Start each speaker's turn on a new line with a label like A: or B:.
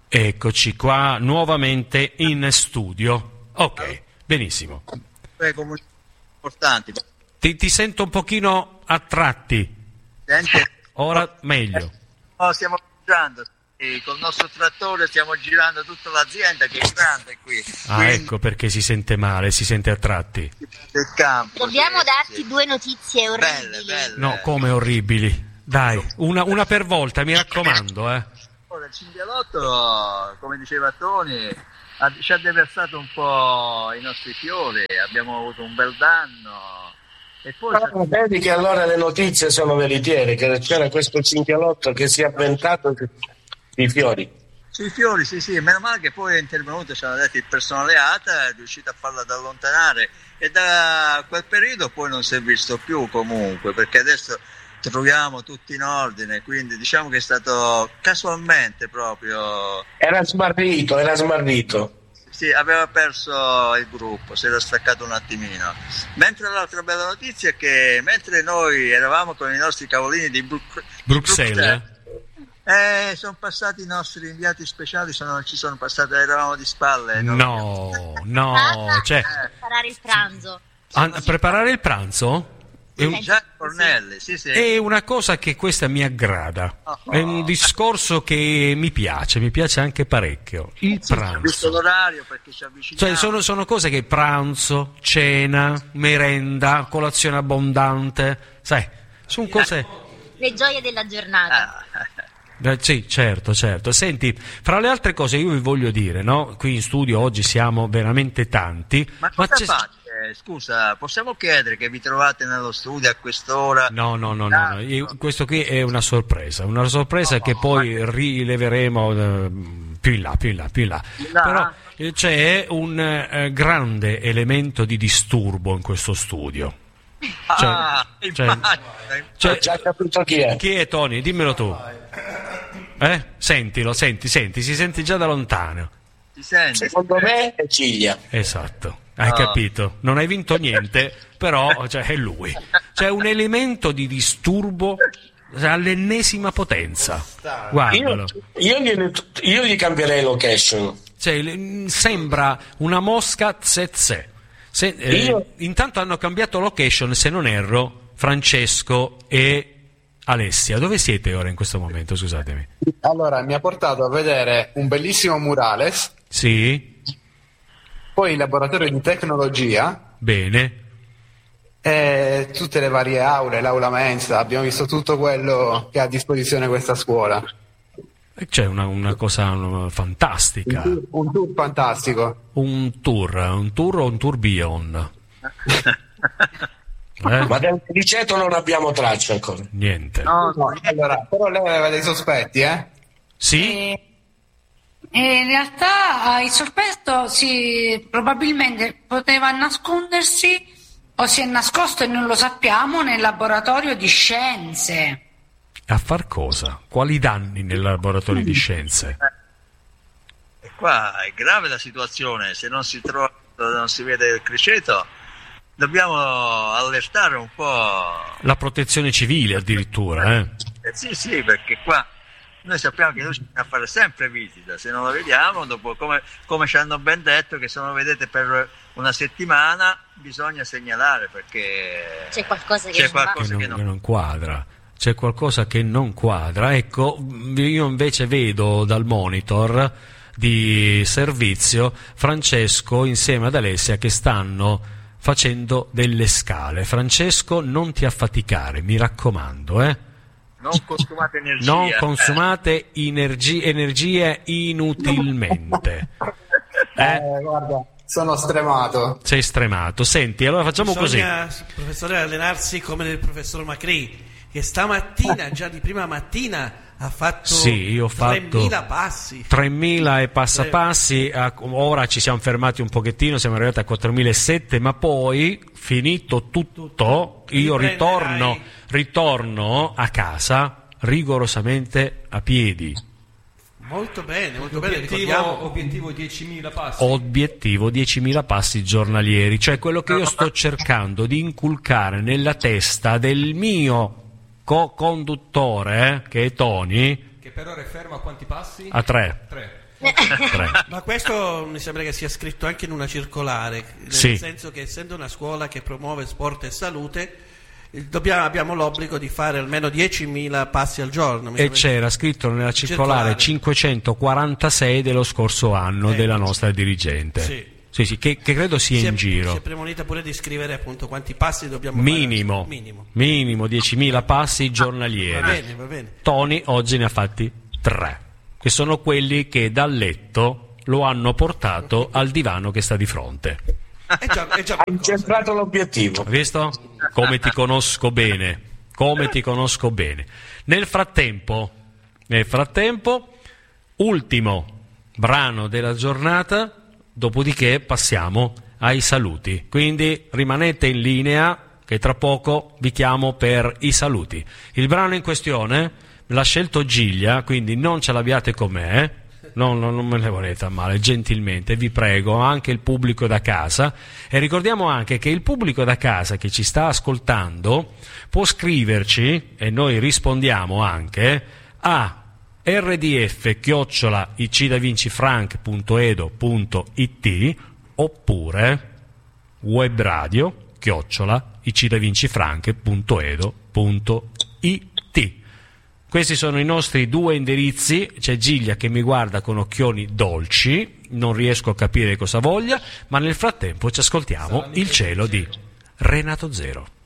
A: Eccoci qua nuovamente in studio. Ok, benissimo.
B: Importanti.
A: Ti sento un pochino a tratti.
B: Sente?
A: Ora meglio.
B: Stiamo girando. Col nostro trattore stiamo girando tutta l'azienda che è grande qui.
A: Quindi, ecco perché si sente male, si sente a tratti.
B: Del campo.
C: Dobbiamo darti due notizie orribili.
B: Belle.
A: No, come orribili. Dai, una per volta, mi raccomando,
B: Ora, il cinghialotto, come diceva Tony, ci ha deversato un po' i nostri fiori, abbiamo avuto un bel danno. E poi
D: vedi che allora le notizie sono veritiere, che c'era questo cinghialotto che si è avventato i fiori.
B: Sui fiori, sì, meno male che poi è intervenuto, ci hanno detto il personale ATA, è riuscito a farla ad allontanare e da quel periodo poi non si è visto più comunque, perché adesso troviamo tutti in ordine, quindi diciamo che è stato casualmente proprio...
D: Era smarrito.
B: Sì, aveva perso il gruppo, si era staccato un attimino. Mentre l'altra bella notizia è che mentre noi eravamo con i nostri cavolini di
A: Bruxelles,
B: sono passati i nostri inviati speciali, ci sono passati, eravamo di spalle.
A: No, cioè...
C: Preparare il pranzo.
A: Preparare il pranzo?
B: Già Cornelli, sì.
A: È una cosa che questa mi aggrada, è un discorso che mi piace anche parecchio. Il pranzo.
B: Ho visto l'orario perché ci avviciniamo.
A: Cioè sono cose che pranzo, cena, merenda, colazione abbondante, sai, sono cose...
C: Le gioie della giornata.
A: Sì, certo. Senti, fra le altre cose io vi voglio dire, no? Qui in studio oggi siamo veramente tanti.
B: Ma cosa fate? Scusa, possiamo chiedere che vi trovate nello studio a quest'ora?
A: No. Questo qui è una sorpresa che poi rileveremo più in là. Però c'è un grande elemento di disturbo in questo studio.
D: Già capito chi è.
A: Chi è, Tony? Dimmelo tu. Sentilo, senti, si sente già da lontano.
B: Ti senti?
D: Secondo me è Ciglia.
A: Esatto. Hai capito? Non hai vinto niente, però è lui. C'è un elemento di disturbo all'ennesima potenza. Guardalo.
D: Io gli cambierei location.
A: Sembra una mosca tsetse. Intanto hanno cambiato location, se non erro, Francesco e Alessia. Dove siete ora in questo momento? Scusatemi.
E: Allora, mi ha portato a vedere un bellissimo murales.
A: Sì.
E: Poi il laboratorio di tecnologia.
A: Bene.
E: E tutte le varie aule, l'aula mensa, abbiamo visto tutto quello che ha a disposizione questa scuola.
A: C'è una cosa fantastica.
E: Un tour fantastico.
A: Un tour o un tourbillon?
D: Ma del liceto non abbiamo traccia ancora.
A: Niente.
E: No, allora, però lei aveva dei sospetti,
A: Sì?
F: In realtà il sospetto probabilmente poteva nascondersi o si è nascosto e non lo sappiamo nel laboratorio di scienze.
A: A far cosa? Quali danni nel laboratorio di scienze?
B: E qua è grave la situazione, se non si trova, non si vede il criceto, dobbiamo allertare un po'.
A: La protezione civile addirittura,
B: Sì, perché qua noi sappiamo che noi ci dobbiamo fare sempre visita, se non lo vediamo, dopo come ci hanno ben detto, che se non lo vedete per una settimana bisogna segnalare perché
C: c'è qualcosa che
A: non quadra. C'è qualcosa che non quadra. Ecco, io invece vedo dal monitor di servizio Francesco insieme ad Alessia che stanno facendo delle scale. Francesco, non ti affaticare, mi raccomando,
B: Non consumate energia.
A: Non consumate energie inutilmente.
E: Guarda, sono stremato.
A: Sei stremato. Senti, allora facciamo
G: Bisogna,
A: così.
G: Professore, allenarsi come nel professor Macri, che stamattina, già di prima mattina, ha fatto,
A: io ho fatto
G: 3.000 passi.
A: 3.000 e passapassi, ora ci siamo fermati un pochettino, siamo arrivati a 4.700, ma poi, finito tutto, io ritorno a casa rigorosamente a piedi.
G: Molto bene, ricordiamo.
H: Obiettivo 10.000 passi.
A: Obiettivo 10.000 passi giornalieri, cioè quello che io sto cercando di inculcare nella testa del mio co-conduttore, che è Tony.
H: Che per ora è fermo a quanti passi?
A: A 3.
G: Ma questo mi sembra che sia scritto anche in una circolare, nel senso che essendo una scuola che promuove sport e salute, abbiamo l'obbligo di fare almeno 10.000 passi al giorno.
A: E c'era scritto nella circolare 546 dello scorso anno della nostra dirigente. Sì, che credo sia in giro.
G: Si è premonita pure di scrivere appunto quanti passi dobbiamo
A: minimo,
G: fare.
A: Minimo 10.000 passi giornalieri.
G: Va bene.
A: Tony oggi ne ha fatti 3, che sono quelli che dal letto lo hanno portato al divano che sta di fronte.
D: Hai centrato l'obiettivo.
A: Visto? Come ti conosco bene. Nel frattempo, ultimo brano della giornata, dopodiché passiamo ai saluti. Quindi rimanete in linea che tra poco vi chiamo per i saluti. Il brano in questione l'ha scelto Giglia, quindi non ce l'abbiate con me, non me ne volete a male, gentilmente, vi prego, anche il pubblico da casa. E ricordiamo anche che il pubblico da casa che ci sta ascoltando può scriverci, e noi rispondiamo anche, a rdf@icdavincifranc.edo.it oppure webradio@icdavincifranc.edo.it. Questi sono i nostri 2 indirizzi. C'è Giglia che mi guarda con occhioni dolci, non riesco a capire cosa voglia, ma nel frattempo ci ascoltiamo Il cielo di Renato Zero.